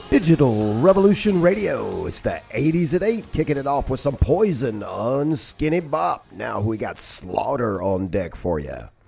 Digital Revolution Radio. It's the 80s at 8, kicking it off with some Poison on Skinny Bop. Now we got Slaughter on deck for you.